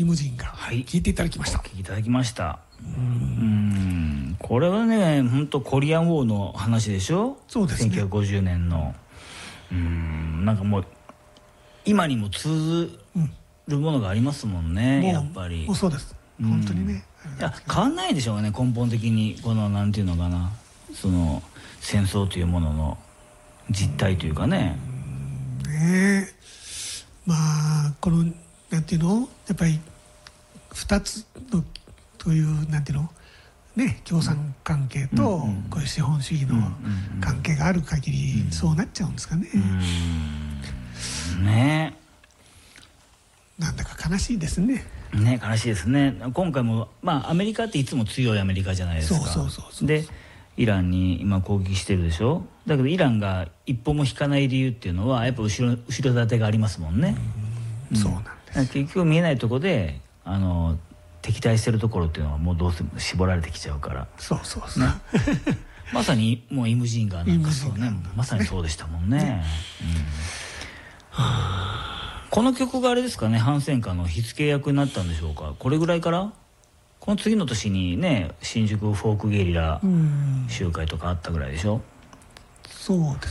イムジンがはい聞いていただきました。 お聞きいただきました。これはね本当コリアンウォーの話でしょ。 そうですね。 1950年のなんかもう今にも通ずるものがありますもんね、やっぱり。 もうそうです。本当にね。 いや変わんないでしょうね、根本的にこのなんていうのかな、その戦争というものの実態というかね。 ねえ、まあこのなんていうの、やっぱり2つのというなんていうのね、共産関係とこういう資本主義の関係がある限りそうなっちゃうんですかね。 ねえ、なんだか悲しいですね。 ね、悲しいですね。今回もまあアメリカっていつも強いアメリカじゃないですか。そうでイランに今攻撃してるでしょ。だけどイランが一歩も引かない理由っていうのはやっぱ後ろ盾がありますもんね。 そうなんです。 結局見えないところで敵対してるところっていうのはもうどうせ絞られてきちゃうから。 そうね、 まさにもうイムジンガーなんかそうね、まさにそうでしたもんね。この曲があれですかね、反戦歌の火付け役になったんでしょうか。これぐらいから、この次の年にね新宿フォークゲリラ集会とかあったぐらいでしょ。 そうです